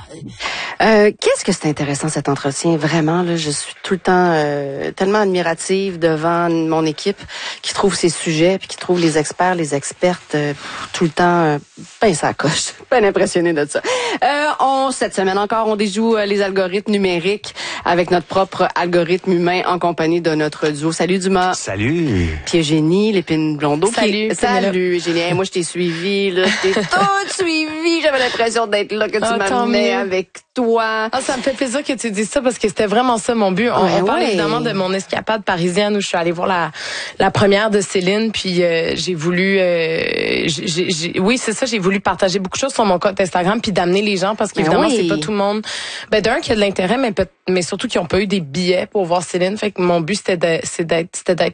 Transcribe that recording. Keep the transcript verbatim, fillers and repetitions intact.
Euh, qu'est-ce que c'est intéressant cet entretien, vraiment, là, je suis tout le temps euh, tellement admirative devant mon équipe qui trouve ces sujets, puis qui trouve les experts, les expertes euh, tout le temps euh, ben ça coche. Ben impressionné de ça. Euh, on cette semaine encore, on déjoue euh, les algorithmes numériques avec notre propre algorithme humain en compagnie de notre duo. Salut Dumas. Salut. Puis Eugénie Lépine Blondeau. Salut. Qui... Salut Eugénie. Hey, moi je t'ai suivi là, je t'ai toute suivi. J'avais l'impression d'être là, que tu oh, m'amenais avec toi. Ah, ça me fait plaisir que tu dises ça parce que c'était vraiment ça mon but. On, ouais, on parle ouais. évidemment de mon escapade parisienne où je suis allée voir la la première de Céline, puis euh, j'ai voulu, euh, j'ai, j'ai, oui c'est ça, j'ai voulu partager beaucoup de choses sur mon compte Instagram puis d'amener les gens parce qu'évidemment oui. c'est pas tout le monde. Ben d'un qui a de l'intérêt, mais mais surtout qui ont pas eu des billets pour voir Céline. Fait que mon but c'était de, c'est d'être, c'était d'être